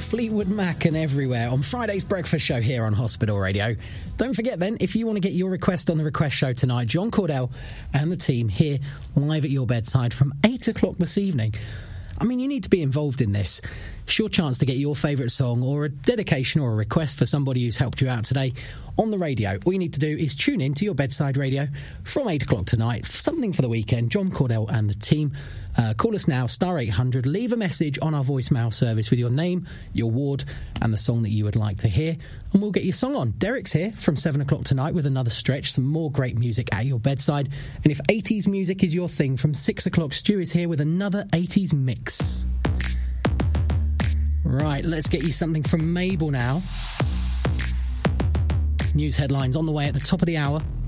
Fleetwood Mac and Everywhere on Friday's breakfast show here on Hospital Radio. Don't forget then, if you want to get your request on the request show tonight, John Cordell and the team here live at your bedside from 8 o'clock this evening. I mean, you need to be involved in this. It's your chance to get your favourite song or a dedication or a request for somebody who's helped you out today on the radio. All you need to do is tune in to your bedside radio from 8 o'clock tonight. Something for the weekend. John Cordell and the team. Call us now, star 800. Leave a message on our voicemail service with your name, your ward, and the song that you would like to hear, and we'll get your song on. Derek's here from 7 o'clock tonight with another stretch, some more great music at your bedside. And if 80s music is your thing, from 6 o'clock, Stu is here with another 80s mix. Right, let's get you something from Mabel now. News headlines on the way at the top of the hour.